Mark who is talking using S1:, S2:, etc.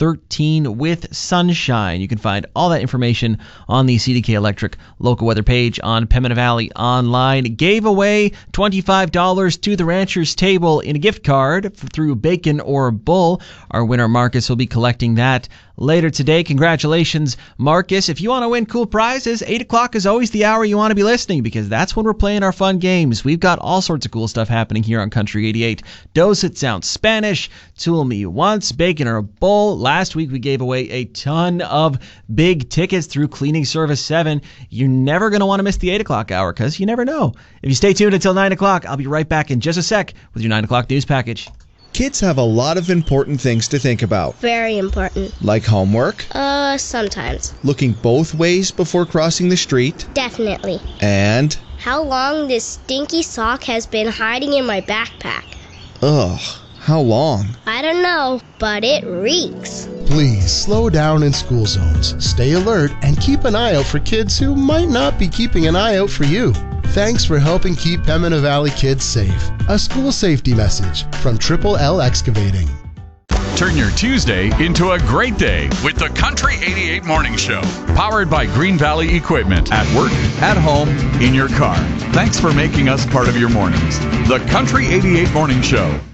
S1: 13 with sunshine. You can find all that information on the CDK Electric local weather page on Pembina Valley Online. Gave away $25 to the Rancher's Table in a gift card through Bacon or Bull. Our winner, Marcus, will be collecting that later today. Congratulations, Marcus. If you want to win cool prizes, 8 o'clock is always the hour you want to be listening, because that's when we're playing our fun games. We've got all sorts of cool stuff happening here on Country 88. Does It Sound Spanish? Tool Me Once, Bacon or Bull. Last week we gave away a ton of big tickets through Cleaning Service 7. You're never going to want to miss the 8 o'clock hour, because you never know. If you stay tuned until 9 o'clock, I'll be right back in just a sec with your 9 o'clock news package.
S2: Kids have a lot of important things to think about.
S3: Very important.
S2: Like homework?
S3: Sometimes.
S2: Looking both ways before crossing the street?
S3: Definitely.
S2: And?
S3: How long this stinky sock has been hiding in my backpack.
S2: Ugh, how long?
S3: I don't know, but it reeks.
S4: Please slow down in school zones, stay alert, and keep an eye out for kids who might not be keeping an eye out for you. Thanks for helping keep Pembina Valley kids safe. A school safety message from Triple L Excavating.
S5: Turn your Tuesday into a great day with the Country 88 Morning Show. Powered by Green Valley Equipment. At work, at home, in your car. Thanks for making us part of your mornings. The Country 88 Morning Show.